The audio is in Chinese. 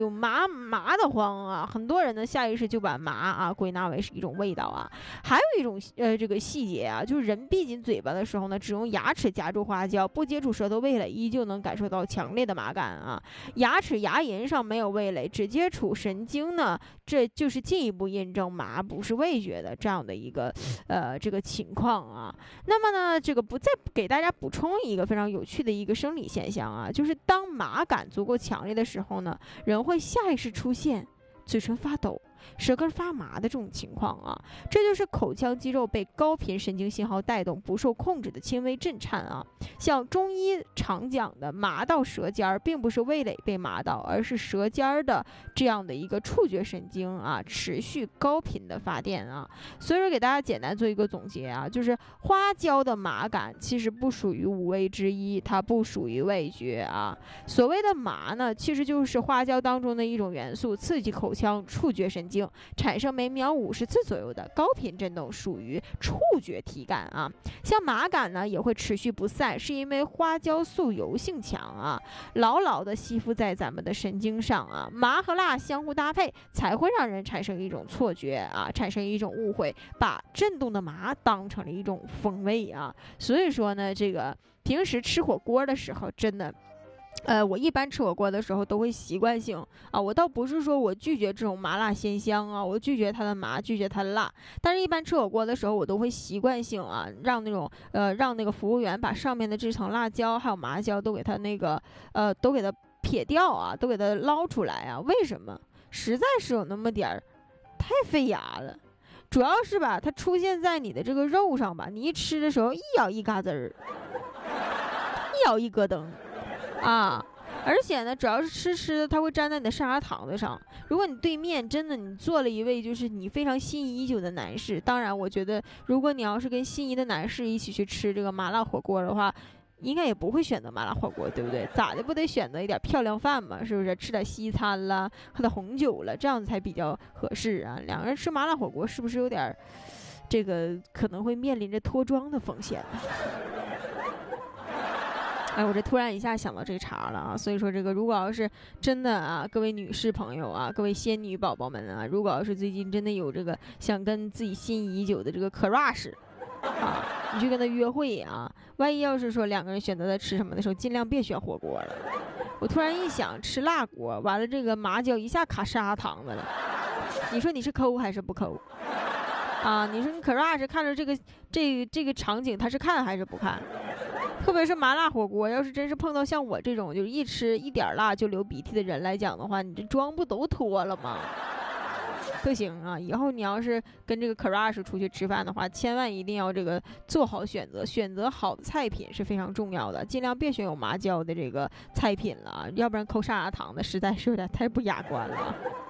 有麻得慌啊，很多人呢下意识就把麻啊归纳为是一种味道啊。还有一种这个细节啊，就是人闭紧嘴巴的时候呢，只用牙齿夹住花椒，不接触舌头味蕾，依旧能感受到强烈的麻感啊。牙齿牙龈上没有味蕾，只接触神经呢，这就是进一步印证麻不是味觉的这样的一个这个情况啊。那么呢，这个再给大家补充一个非常有趣的一个生理现象啊，就是当麻感足够强烈的时候呢，人会下意识出现嘴唇发抖、舌根发麻的这种情况啊，这就是口腔肌肉被高频神经信号带动，不受控制的轻微震颤啊。像中医常讲的麻到舌尖儿，并不是味蕾被麻到，而是舌尖儿的这样的一个触觉神经啊，持续高频的发电啊。所以说给大家简单做一个总结啊，就是花椒的麻感其实不属于五味之一，它不属于味觉啊。所谓的麻呢，其实就是花椒当中的一种元素，刺激口腔触觉神经，产生每秒50次左右的高频振动，属于触觉体感啊。像麻感呢也会持续不散，是因为花椒素油性强啊，牢牢的吸附在咱们的神经上啊。麻和辣相互搭配，才会让人产生一种错觉啊，产生一种误会，把震动的麻当成了一种风味啊。所以说呢，这个平时吃火锅的时候，真的。我一般吃火锅的时候都会习惯性啊，我倒不是说我拒绝这种麻辣鲜香啊，我拒绝它的麻，拒绝它的辣，但是一般吃火锅的时候，我都会习惯性啊，让那个服务员把上面的这层辣椒还有麻椒都给它都给它撇掉啊，都给它捞出来啊。为什么？实在是有那么点儿太费牙了。主要是吧，它出现在你的这个肉上吧，你一吃的时候一咬一嘎子儿，一咬一咯噔。啊，而且呢，主要是吃的，它会粘在你的上牙膛子上。如果你对面真的你做了一位就是你非常心仪已久的男士，当然我觉得如果你要是跟心仪的男士一起去吃这个麻辣火锅的话，应该也不会选择麻辣火锅，对不对？咋的不得选择一点漂亮饭嘛，是不是？吃点西餐啦，喝点红酒了，这样子才比较合适啊。两个人吃麻辣火锅是不是有点这个可能会面临着脱妆的风险呢？哎，我这突然一下想到这茬了啊！所以说这个，如果要是真的啊，各位女士朋友啊，各位仙女宝宝们啊，如果要是最近真的有这个想跟自己心仪已久的这个 crush 啊，你去跟他约会啊，万一要是说两个人选择在吃什么的时候，尽量别选火锅了。我突然一想，吃辣锅，完了这个麻椒一下卡砂糖子了，你说你是抠还是不抠？啊，你说你 crush 看着这个场景，他是看还是不看？特别是麻辣火锅，要是真是碰到像我这种就是一吃一点辣就流鼻涕的人来讲的话，你这妆不都脱了吗？不行啊！以后你要是跟这个 crush 出去吃饭的话，千万一定要这个做好选择，选择好的菜品是非常重要的，尽量别选有麻椒的这个菜品了，要不然抠砂糖的实在是有点太不雅观了。